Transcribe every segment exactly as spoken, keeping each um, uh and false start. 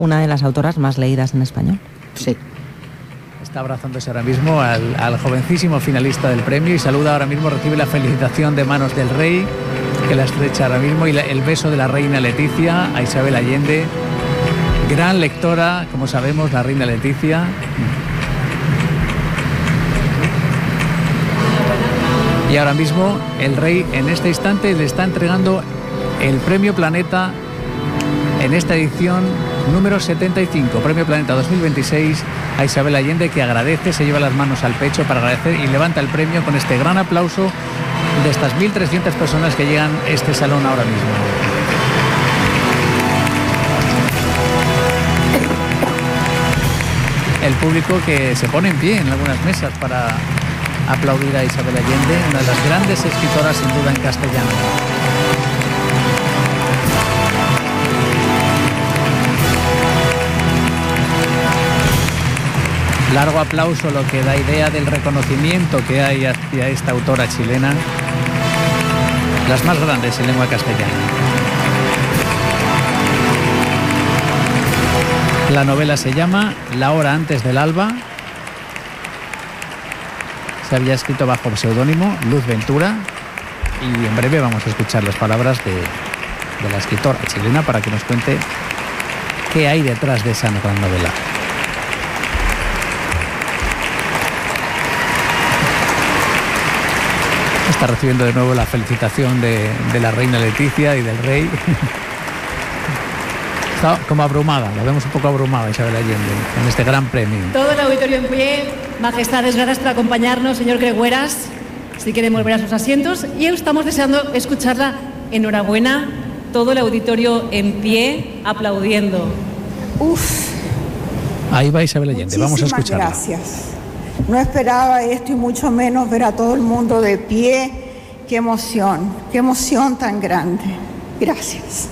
una de las autoras más leídas en español. Sí. Está abrazándose ahora mismo al, al jovencísimo finalista del premio y saluda ahora mismo, recibe la felicitación de manos del rey, que la estrecha ahora mismo, y la, el beso de la reina Leticia a Isabel Allende, gran lectora, como sabemos, la reina Leticia. Y ahora mismo el rey en este instante le está entregando el Premio Planeta en esta edición número setenta y cinco, Premio Planeta dos mil veintiséis, a Isabel Allende, que agradece, se lleva las manos al pecho para agradecer y levanta el premio con este gran aplauso de estas mil trescientas personas que llegan a este salón ahora mismo. El público que se pone en pie en algunas mesas para aplaudir a Isabel Allende, una de las grandes escritoras sin duda en castellano. Largo aplauso, lo que da idea del reconocimiento que hay hacia esta autora chilena, las más grandes en lengua castellana. La novela se llama La hora antes del alba. Se había escrito bajo seudónimo Luz Ventura y en breve vamos a escuchar las palabras de, de la escritora chilena para que nos cuente qué hay detrás de esa gran novela. Está recibiendo de nuevo la felicitación de, de la reina Leticia y del rey. Está como abrumada, la vemos un poco abrumada Isabel Allende en este gran premio. Todo el auditorio en pie, majestades, gracias por acompañarnos, señor Gregueras, si quieren volver a sus asientos, y estamos deseando escucharla. Enhorabuena, todo el auditorio en pie, aplaudiendo. Uf. Ahí va Isabel Allende, vamos a escucharla. Gracias. No esperaba esto y mucho menos ver a todo el mundo de pie. Qué emoción, qué emoción tan grande. Gracias.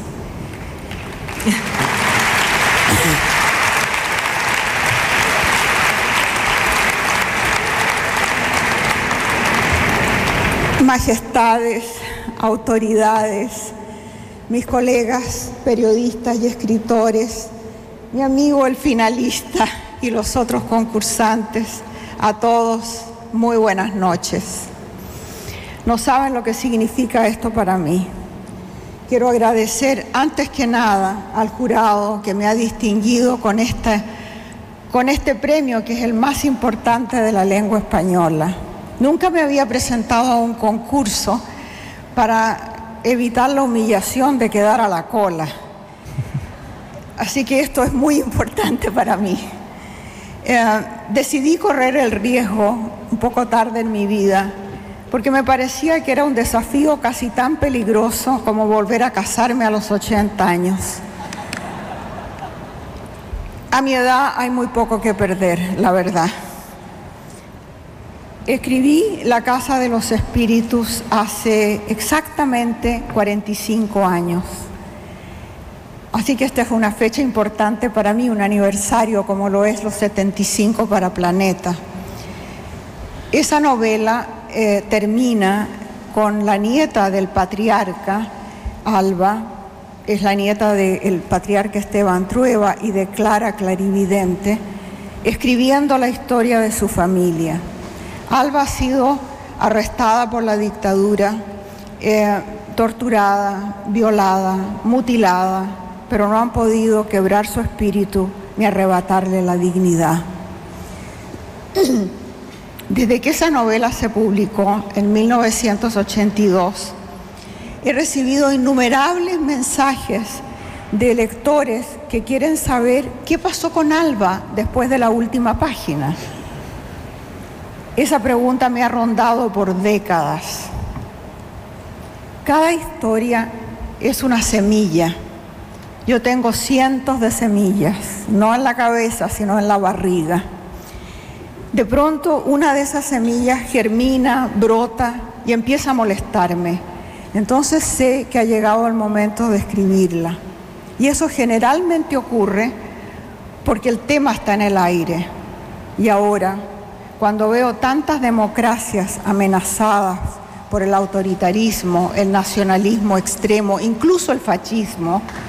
Majestades, autoridades, mis colegas periodistas y escritores, mi amigo el finalista y los otros concursantes, a todos, muy buenas noches. No saben lo que significa esto para mí. Quiero agradecer antes que nada al jurado que me ha distinguido con, esta, con este premio que es el más importante de la lengua española. Nunca me había presentado a un concurso para evitar la humillación de quedar a la cola. Así que esto es muy importante para mí. Eh, decidí correr el riesgo un poco tarde en mi vida porque me parecía que era un desafío casi tan peligroso como volver a casarme a los ochenta años. A mi edad hay muy poco que perder, la verdad. Escribí La Casa de los Espíritus hace exactamente cuarenta y cinco años. Así que esta fue una fecha importante para mí, un aniversario como lo es los setenta y cinco para Planeta. Esa novela eh, termina con la nieta del patriarca, Alba, es la nieta del patriarca Esteban Trueba y de Clara Clarividente, escribiendo la historia de su familia. Alba ha sido arrestada por la dictadura, eh, torturada, violada, mutilada, pero no han podido quebrar su espíritu ni arrebatarle la dignidad. Desde que esa novela se publicó en mil novecientos ochenta y dos, he recibido innumerables mensajes de lectores que quieren saber qué pasó con Alba después de la última página. Esa pregunta me ha rondado por décadas. Cada historia es una semilla. Yo tengo cientos de semillas, no en la cabeza, sino en la barriga. De pronto, una de esas semillas germina, brota y empieza a molestarme. Entonces sé que ha llegado el momento de escribirla. Y eso generalmente ocurre porque el tema está en el aire. Y ahora, cuando veo tantas democracias amenazadas por el autoritarismo, el nacionalismo extremo, incluso el fascismo,